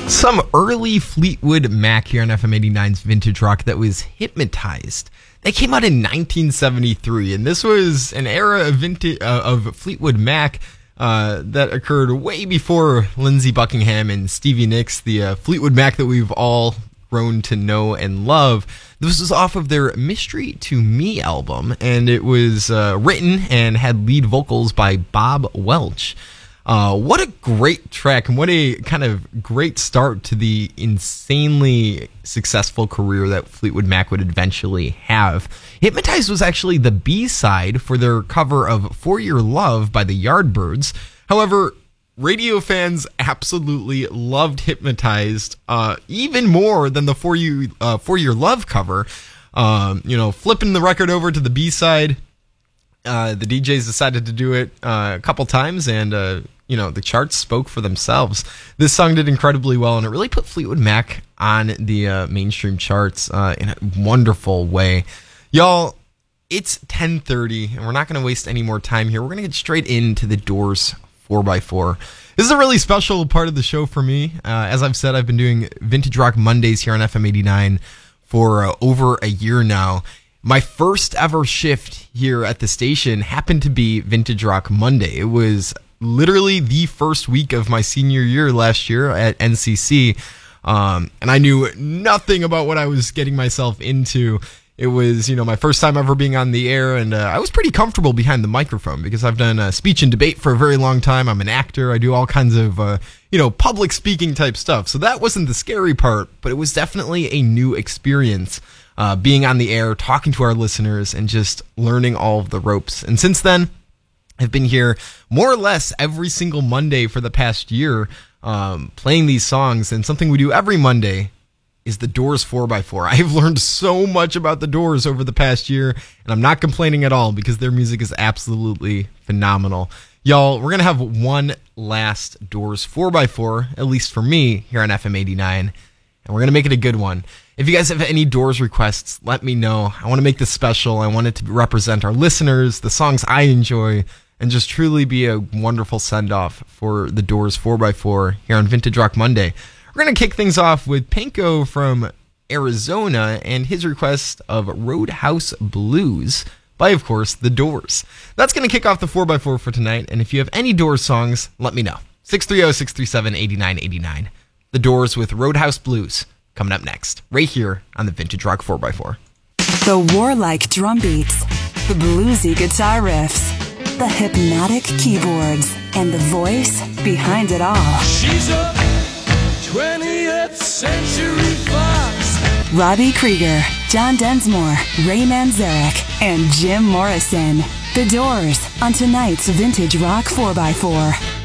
Some early Fleetwood Mac here on FM 89's Vintage Rock that was Hypnotized. They came out in 1973, and this was an era of Fleetwood Mac that occurred way before Lindsey Buckingham and Stevie Nicks, the Fleetwood Mac that we've all grown to know and love. This was off of their Mystery to Me album, and it was written and had lead vocals by Bob Welch. What a great track, and what a kind of great start to the insanely successful career that Fleetwood Mac would eventually have. Hypnotized was actually the B-side for their cover of For Your Love by the Yardbirds. However, radio fans absolutely loved Hypnotized even more than the For Your Love cover. Flipping the record over to the B-side, the DJs decided to do it a couple times, and the charts spoke for themselves. This song did incredibly well, and it really put Fleetwood Mac on the mainstream charts in a wonderful way. Y'all, it's 10:30, and we're not going to waste any more time here. We're going to get straight into the Doors 4x4. This is a really special part of the show for me. As I've said, I've been doing Vintage Rock Mondays here on FM 89 for over a year now. My first ever shift here at the station happened to be Vintage Rock Monday. It was literally the first week of my senior year last year at NCC, and I knew nothing about what I was getting myself into. It was, my first time ever being on the air, and I was pretty comfortable behind the microphone because I've done speech and debate for a very long time. I'm an actor. I do all kinds of, public speaking type stuff. So that wasn't the scary part, but it was definitely a new experience. Being on the air, talking to our listeners, and just learning all of the ropes. And since then, I've been here more or less every single Monday for the past year, playing these songs. And something we do every Monday is the Doors 4x4. I've learned so much about the Doors over the past year, and I'm not complaining at all because their music is absolutely phenomenal. Y'all, we're going to have one last Doors 4x4, at least for me, here on FM 89, and we're going to make it a good one. If you guys have any Doors requests, let me know. I want to make this special. I want it to represent our listeners, the songs I enjoy, and just truly be a wonderful send-off for the Doors 4x4 here on Vintage Rock Monday. We're going to kick things off with Panko from Arizona and his request of Roadhouse Blues by, of course, the Doors. That's going to kick off the 4x4 for tonight, and if you have any Doors songs, let me know. 630-637-8989. The Doors with Roadhouse Blues. Coming up next, right here on the Vintage Rock 4x4. The warlike drum beats, the bluesy guitar riffs, the hypnotic keyboards, and the voice behind it all. She's a 20th century fox. Robbie Krieger, John Densmore, Ray Manzarek, and Jim Morrison. The Doors on tonight's Vintage Rock 4x4.